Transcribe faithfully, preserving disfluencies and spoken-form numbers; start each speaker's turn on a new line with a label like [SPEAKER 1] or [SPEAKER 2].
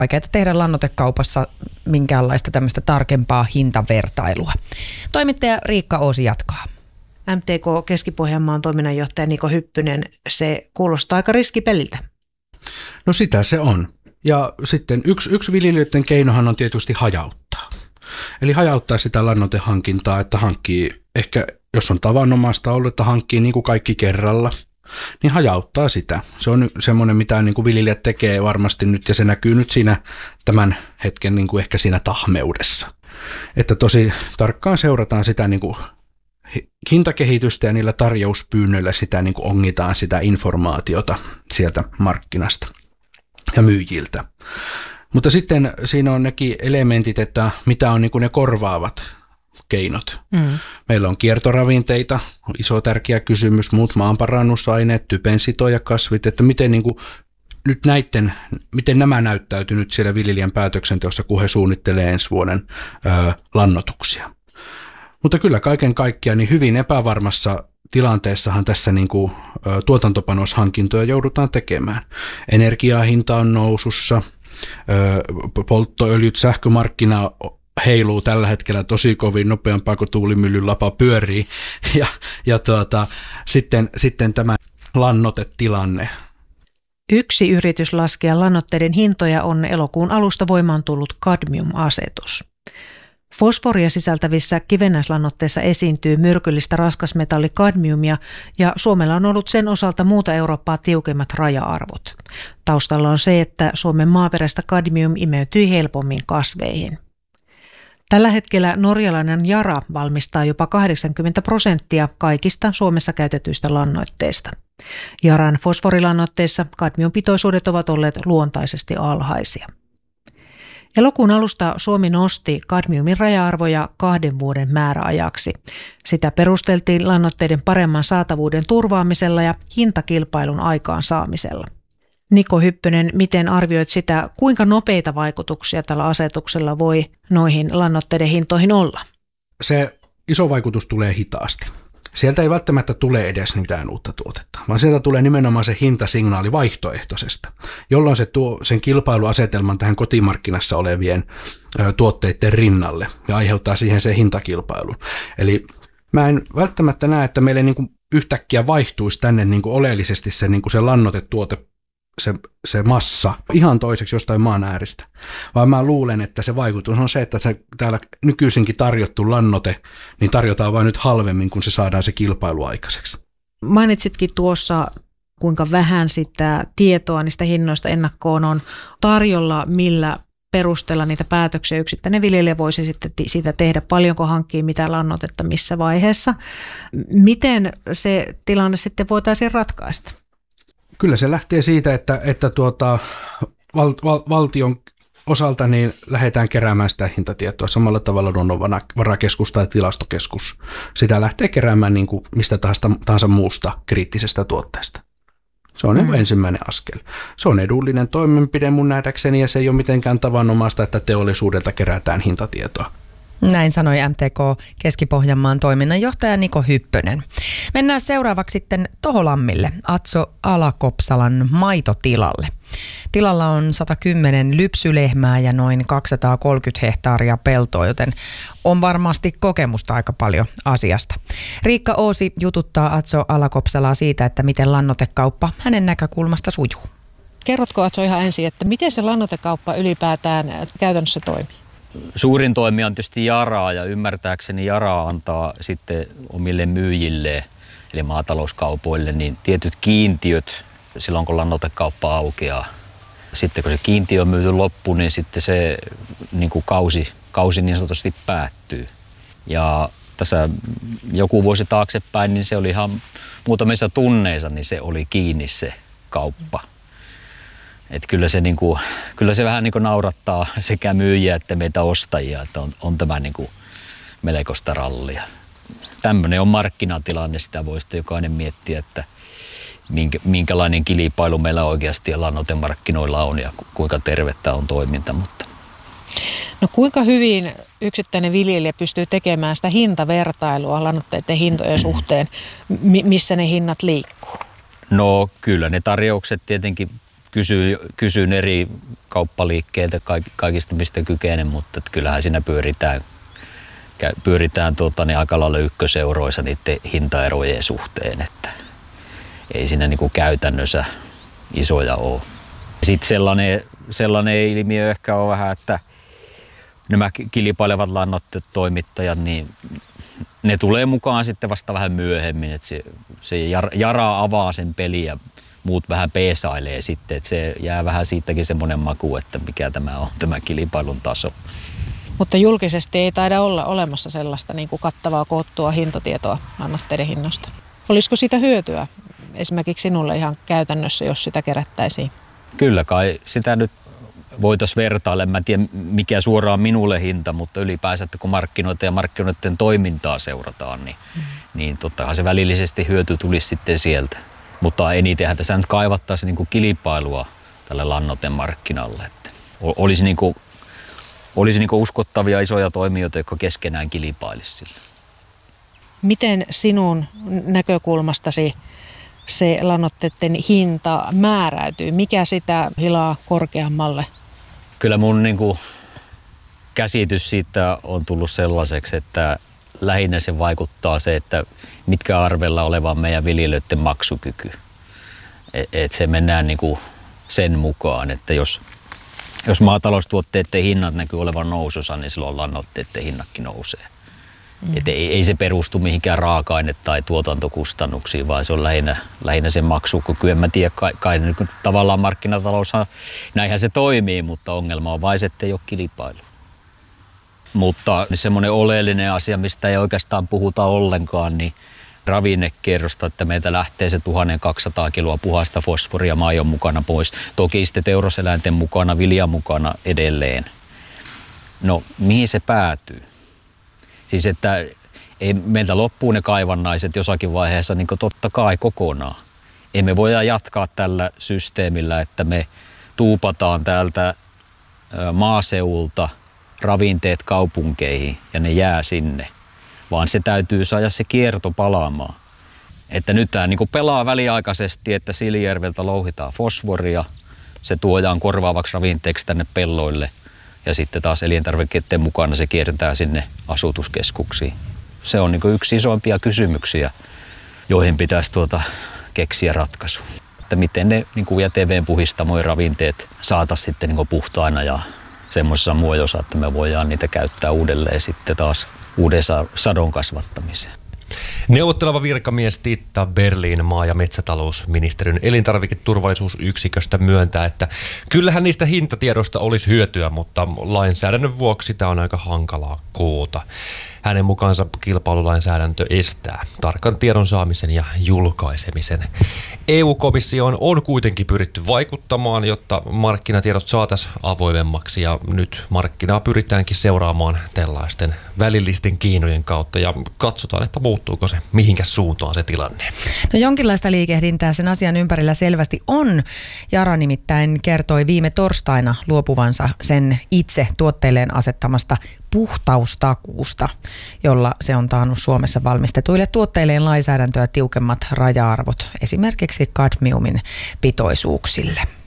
[SPEAKER 1] vaikeaa tehdä lannoitekaupassa minkäänlaista tämmöistä tarkempaa hintavertailua. Toimittaja Riikka Oosi jatkaa.
[SPEAKER 2] M T K Keski-Pohjanmaan toiminnanjohtaja Niko Hyppynen, se kuulostaa aika riskipeliltä.
[SPEAKER 3] No sitä se on. Ja sitten yksi, yksi viljelijöiden keinohan on tietysti hajauttaa. Eli hajauttaa sitä lannoitehankintaa, että hankkii ehkä, jos on tavanomaista ollut, että hankkii niin kuin kaikki kerralla, niin hajauttaa sitä. Se on semmoinen, mitä niin kuin viljelijät tekee varmasti nyt, ja se näkyy nyt siinä tämän hetken niin kuin ehkä siinä tahmeudessa. Että tosi tarkkaan seurataan sitä niin kuin hintakehitystä ja niillä tarjouspyynnöillä sitä niin kuin ongitaan sitä informaatiota sieltä markkinasta ja myyjiltä. Mutta sitten siinä on nekin elementit, että mitä on niin kuin ne korvaavat keinot. Mm. Meillä on kiertoravinteita, iso tärkeä kysymys, muut maanparannusaineet, typensitojakasvit, että miten, niin kuin, nyt näitten, miten nämä näyttäytyy nyt siellä viljelijän päätöksenteossa, kun he suunnittelee ensi vuoden ö, lannoituksia. Mutta kyllä kaiken kaikkiaan niin hyvin epävarmassa tilanteessahan tässä niin kuin, ö, tuotantopanoshankintoja joudutaan tekemään. Energiahinta on nousussa, ö, polttoöljyt, sähkömarkkina heiluu tällä hetkellä tosi kovin nopeampaa kuin tuulimyllyn lapa pyörii ja, ja tuota, sitten, sitten tämä lannoitetilanne.
[SPEAKER 2] Yksi yritys laskea lannoitteiden hintoja on elokuun alusta voimaan tullut kadmiumasetus. Fosforia sisältävissä kivennäislannoitteissa esiintyy myrkyllistä raskasmetalli kadmiumia ja Suomella on ollut sen osalta muuta Eurooppaa tiukemmat raja-arvot. Taustalla on se, että Suomen maaperästä kadmium imeytyy helpommin kasveihin. Tällä hetkellä norjalainen Yara valmistaa jopa kahdeksankymmentä prosenttia kaikista Suomessa käytetyistä lannoitteista. Yaran fosforilannoitteissa kadmiumpitoisuudet ovat olleet luontaisesti alhaisia. Elokuun alusta Suomi nosti kadmiumin raja-arvoja kahden vuoden määräajaksi. Sitä perusteltiin lannoitteiden paremman saatavuuden turvaamisella ja hintakilpailun aikaansaamisella. Niko Hyppönen, miten arvioit sitä, kuinka nopeita vaikutuksia tällä asetuksella voi noihin lannoitteiden hintoihin olla?
[SPEAKER 3] Se iso vaikutus tulee hitaasti. Sieltä ei välttämättä tule edes mitään uutta tuotetta, vaan sieltä tulee nimenomaan se hintasignaali vaihtoehtoisesta, jolloin se tuo sen kilpailuasetelman tähän kotimarkkinassa olevien ö, tuotteiden rinnalle ja aiheuttaa siihen sen hintakilpailun. Eli mä en välttämättä näe, että meille niin kuin yhtäkkiä vaihtuisi tänne niin kuin oleellisesti se, niin kuin se lannoitetuote, se, se massa ihan toiseksi jostain maan ääristä, vaan mä luulen, että se vaikutus on se, että se täällä nykyisinkin tarjottu lannoite, niin tarjotaan vain nyt halvemmin, kun se saadaan se kilpailu aikaiseksi.
[SPEAKER 2] Mainitsitkin tuossa, kuinka vähän sitä tietoa niistä hinnoista ennakkoon on tarjolla, millä perusteella niitä päätöksiä yksittäinen viljelijä voisi sitten siitä tehdä, paljonko hankkii mitä lannoitetta missä vaiheessa. Miten se tilanne sitten voitaisiin ratkaista?
[SPEAKER 3] Kyllä se lähtee siitä, että, että tuota, val, val, valtion osalta niin lähdetään keräämään sitä hintatietoa samalla tavalla luonnonvarakeskus tai tilastokeskus. Sitä lähtee keräämään niin kuin mistä tahansa, tahansa muusta kriittisestä tuotteesta. Se on mm. ensimmäinen askel. Se on edullinen toimenpide mun nähdäkseni ja se ei ole mitenkään tavanomaista, että teollisuudelta kerätään hintatietoa.
[SPEAKER 1] Näin sanoi M T K Keski-Pohjanmaan toiminnanjohtaja Niko Hyppönen. Mennään seuraavaksi sitten Toholammille, Atso Alakopsalan maitotilalle. Tilalla on sata kymmenen lypsylehmää ja noin kaksisataakolmekymmentä hehtaaria peltoa, joten on varmasti kokemusta aika paljon asiasta. Riikka Oosi jututtaa Atso Alakopsalaa siitä, että miten lannoitekauppa hänen näkökulmasta sujuu.
[SPEAKER 2] Kerrotko Atso ihan ensin, että miten se lannoitekauppa ylipäätään käytännössä toimii?
[SPEAKER 4] Suurin toimija on tietysti Yara ja ymmärtääkseni Yara antaa sitten omille myyjille eli maatalouskaupoille niin tietyt kiintiöt silloin kun lannoitekauppa aukeaa. Sitten kun se kiintiö on myyty loppuun, niin sitten se niin kuin kausi, kausi niin sanotusti päättyy. Ja tässä joku vuosi taaksepäin, niin se oli ihan muutamissa tunneissa, niin se oli kiinni se kauppa. Että kyllä se, niin kuin, kyllä se vähän niin kuin naurattaa sekä myyjiä että meitä ostajia, että on, on tämä niin kuin melkoista rallia. Tämmöinen on markkinatilanne, sitä voi sitten jokainen miettiä, että minkä, minkälainen kilpailu meillä oikeasti lannoitemarkkinoilla on ja kuinka tervettä on toiminta. Mutta.
[SPEAKER 2] No kuinka hyvin yksittäinen viljelijä pystyy tekemään sitä hintavertailua lannoitteiden hintojen suhteen, missä ne hinnat liikkuu?
[SPEAKER 4] No kyllä ne tarjoukset tietenkin kysyn, kysyn eri kauppaliikkeiltä kaikista mistä kykenen, mutta kyllähän siinä pyöritään, pyöritään tuota, niin aika lailla ykköseuroissa niiden hintaerojen suhteen, että ei siinä niin kuin käytännössä isoja ole. Sitten sellainen, sellainen ilmiö ehkä on vähän, että nämä kilpailevat lannoitetoimittajat, niin ne tulee mukaan sitten vasta vähän myöhemmin, että se, se Yara avaa sen pelin ja muut vähän peesailee sitten, että se jää vähän siitäkin semmoinen maku, että mikä tämä on, tämä kilpailun taso.
[SPEAKER 2] Mutta julkisesti ei taida olla olemassa sellaista niin kuin kattavaa koottua hintatietoa lannoitteiden hinnoista. Olisiko siitä hyötyä esimerkiksi sinulle ihan käytännössä, jos sitä kerättäisiin? Kyllä
[SPEAKER 4] kai sitä nyt voitaisiin vertailla. Mä en tiedä mikä suoraan minulle hinta, mutta ylipäänsä, että kun markkinoita ja markkinoiden toimintaa seurataan, niin, mm. niin tottahan se välillisesti hyöty tulisi sitten sieltä. Mutta enitenhän tässä nyt kaivattaisiin niin kuin kilpailua tälle lannoitemarkkinalle. Että olisi, niin kuin, olisi niin kuin uskottavia isoja toimijoita, jotka keskenään kilpailisi sillä.
[SPEAKER 2] Miten sinun näkökulmastasi se lannoitteiden hinta määräytyy? Mikä sitä hilaa korkeammalle?
[SPEAKER 4] Kyllä mun niin kuin käsitys siitä on tullut sellaiseksi, että lähinnä se vaikuttaa se, että mitkä arvella olevan meidän viljelijöiden maksukyky. Että se mennään niin kuin sen mukaan, että jos, jos maataloustuotteiden hinnat näkyy olevan nousussa, niin silloin lannoitteiden hinnatkin nousee. Mm. Et ei, ei se perustu mihinkään raaka-aine- tai tuotantokustannuksiin, vaan se on lähinnä, lähinnä se maksukyky. En mä tiedä, kai, kai tavallaan markkinataloushan, näinhän se toimii, mutta ongelma on vain se, että ei ole kilpailu. Mutta semmoinen oleellinen asia, mistä ei oikeastaan puhuta ollenkaan, niin ravinnekerrosta, että meiltä lähtee se tuhatkaksisataa kiloa puhasta fosforia maidon mukana pois. Toki sitten teuraseläinten mukana, viljan mukana edelleen. No, mihin se päätyy? Siis, että ei, meiltä loppuu ne kaivannaiset jossakin vaiheessa niin totta kai kokonaan. Emme voida jatkaa tällä systeemillä, että me tuupataan täältä maaseulta ravinteet kaupunkeihin ja ne jää sinne, vaan se täytyy saada se kierto palaamaan. Että nyt tämä niin pelaa väliaikaisesti, että Siilijärveltä louhitaan fosforia, se tuodaan korvaavaksi ravinteeksi tänne pelloille ja sitten taas elintarvikkeiden mukana se kierretään sinne asutuskeskuksiin. Se on niin yksi isoimpia kysymyksiä, joihin pitäisi tuota keksiä ratkaisu. Että miten ne niin jäteveen puhistamojen ravinteet saataisiin sitten niin puhtaina ja semmoisessa muodossa, että me voidaan niitä käyttää uudelleen sitten taas uuden sadon kasvattamiseen.
[SPEAKER 5] Neuvotteleva virkamies Titta Berlin maa- ja metsätalousministeriön elintarviketurvallisuusyksiköstä myöntää, että kyllähän niistä hintatiedoista olisi hyötyä, mutta lainsäädännön vuoksi sitä on aika hankalaa koota. Hänen mukaansa kilpailulainsäädäntö estää tarkan tiedon saamisen ja julkaisemisen. E U-komissioon on kuitenkin pyritty vaikuttamaan, jotta markkinatiedot saataisiin avoimemmaksi ja nyt markkinaa pyritäänkin seuraamaan tällaisten välillisten kiinojen kautta ja katsotaan, että muuttuuko se, mihinkä suuntaan se tilanne.
[SPEAKER 1] No jonkinlaista liikehdintää sen asian ympärillä selvästi on. Yara nimittäin kertoi viime torstaina luopuvansa sen itse tuotteilleen asettamasta puhtaustakuusta, jolla se on taannut Suomessa valmistetuille tuotteilleen lainsäädäntöä tiukemmat raja-arvot esimerkiksi kadmiumin pitoisuuksille.